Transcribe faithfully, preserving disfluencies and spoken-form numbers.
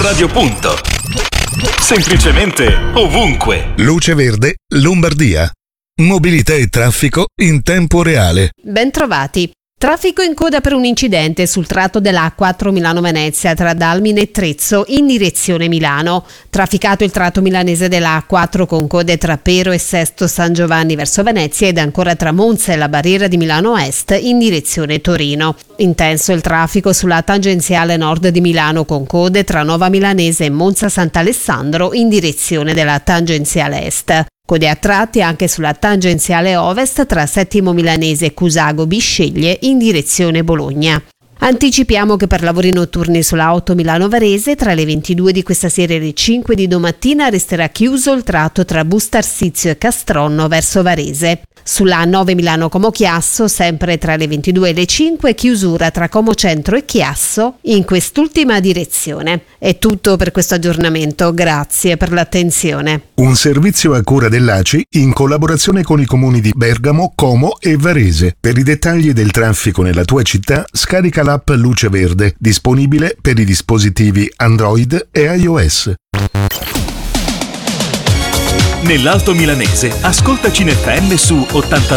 Radio Punto. Semplicemente ovunque. Luce Verde, Lombardia. Mobilità e traffico in tempo reale. Bentrovati. Traffico in coda per un incidente sul tratto della A quattro Milano-Venezia tra Dalmine e Trezzo in direzione Milano. Trafficato il tratto milanese della A quattro con code tra Pero e Sesto San Giovanni verso Venezia ed ancora tra Monza e la barriera di Milano Est in direzione Torino. Intenso il traffico sulla tangenziale nord di Milano con code tra Nova Milanese e Monza Sant'Alessandro in direzione della tangenziale est. Code a tratti anche sulla tangenziale ovest tra Settimo Milanese e Cusago Bisceglie in direzione Bologna. Anticipiamo che per lavori notturni sulla otto Milano-Varese tra le ventidue di questa sera e le cinque di domattina resterà chiuso il tratto tra Bustarsizio e Castronno verso Varese. Sulla A nove Milano-Como Chiasso, sempre tra le ventidue e le cinque, chiusura tra Como Centro e Chiasso in quest'ultima direzione. È tutto per questo aggiornamento, grazie per l'attenzione. Un servizio a cura dell'A C I in collaborazione con i comuni di Bergamo, Como e Varese. Per i dettagli del traffico nella tua città, scarica l'app Luce Verde, disponibile per i dispositivi Android e iOS. Nell'Alto Milanese, ascolta Cine F M su ottanta